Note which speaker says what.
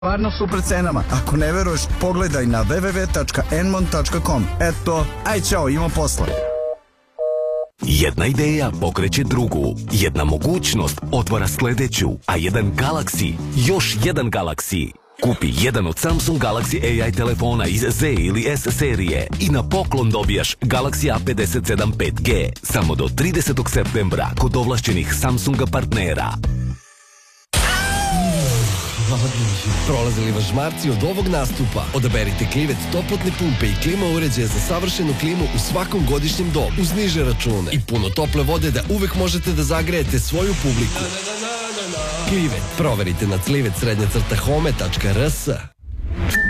Speaker 1: Stvarno super cenama. Ako ne veruješ, pogledaj na www.enmont.com. Eto, aj čao, imam posla.
Speaker 2: Jedna ideja pokreće drugu, jedna mogućnost otvara sljedeću, a jedan Galaxy, još jedan Galaxy. Kupi jedan od Samsung Galaxy AI telefona iz Z ili S serije i na poklon dobijaš Galaxy A57 5G samo do 30. septembra kod ovlašćenih Samsunga partnera.
Speaker 3: Prolazili vas žmarci od ovog nastupa? Odaberite Klivet toplotne pumpe i klima uređaje za savršenu klimu u svakom godišnjem dobu uz niže račune i puno tople vode da uvek možete da zagrejete svoju publiku. Klivet, proverite na clivet_home.rs.